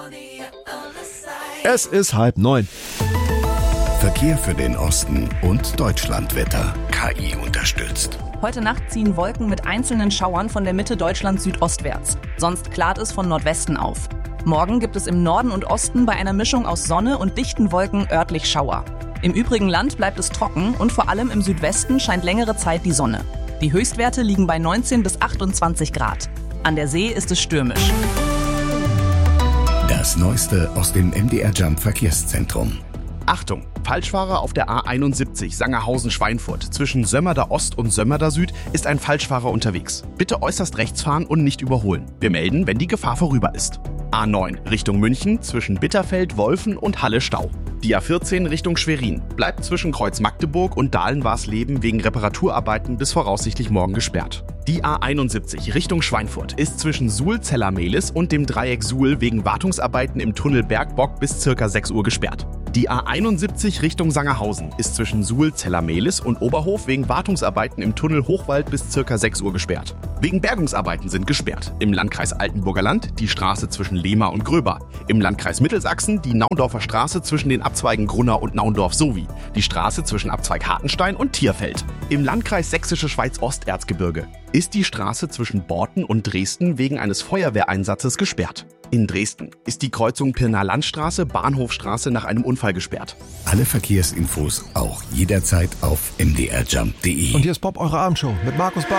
Es ist 8:30. Verkehr für den Osten und Deutschlandwetter. KI unterstützt. Heute Nacht ziehen Wolken mit einzelnen Schauern von der Mitte Deutschlands südostwärts. Sonst klart es von Nordwesten auf. Morgen gibt es im Norden und Osten bei einer Mischung aus Sonne und dichten Wolken örtlich Schauer. Im übrigen Land bleibt es trocken und vor allem im Südwesten scheint längere Zeit die Sonne. Die Höchstwerte liegen bei 19 bis 28 Grad. An der See ist es stürmisch. Das Neueste aus dem MDR Jump Verkehrszentrum. Achtung, Falschfahrer auf der A71 Sangerhausen-Schweinfurt. Zwischen Sömmerda Ost und Sömmerda Süd ist ein Falschfahrer unterwegs. Bitte äußerst rechts fahren und nicht überholen. Wir melden, wenn die Gefahr vorüber ist. A9 Richtung München zwischen Bitterfeld, Wolfen und Halle Stau. Die A14 Richtung Schwerin bleibt zwischen Kreuz Magdeburg und Dahlen-Warsleben wegen Reparaturarbeiten bis voraussichtlich morgen gesperrt. Die A71 Richtung Schweinfurt ist zwischen Suhl-Zellermehlis und dem Dreieck Suhl wegen Wartungsarbeiten im Tunnel Bergbock bis ca. 6 Uhr gesperrt. Die A71 Richtung Sangerhausen ist zwischen Suhl-Zellermehlis und Oberhof wegen Wartungsarbeiten im Tunnel Hochwald bis ca. 6 Uhr gesperrt. Wegen Bergungsarbeiten sind gesperrt im Landkreis Altenburger Land die Straße zwischen Lehma und Gröber, im Landkreis Mittelsachsen die Naundorfer Straße zwischen den Abzweigen Grunna und Naundorf sowie die Straße zwischen Abzweig Hartenstein und Tierfeld. Im Landkreis Sächsische Schweiz-Osterzgebirge ist die Straße zwischen Borten und Dresden wegen eines Feuerwehreinsatzes gesperrt. In Dresden ist die Kreuzung Pirnaer Landstraße, Bahnhofstraße nach einem Unfall gesperrt. Alle Verkehrsinfos auch jederzeit auf mdrjump.de. Und hier ist Bob, eure Abendshow mit Markus Barth.